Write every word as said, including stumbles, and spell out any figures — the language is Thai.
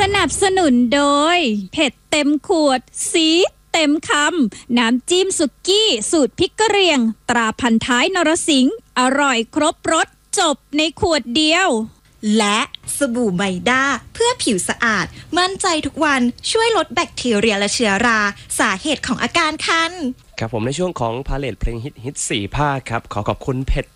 นับสนุนโดยเผ็ดเต็มขวดซีดเต็มคำน้ำจิ้มสุกี้สูตรพริกกะเหรี่ยงตราพันท้ายนรสิงห์อร่อยครบรสจบในขวดเดียวและสบู่ไมด้าเพื่อผิวสะอาดมั่นใจทุกวันช่วยลดแบคทีเรียและเชื้อราสาเหตุของอาการคันครับผมในช่วงของพาเลทเพลงฮิตฮิตสี่ภาคครับขอขอบคุณเผ็ด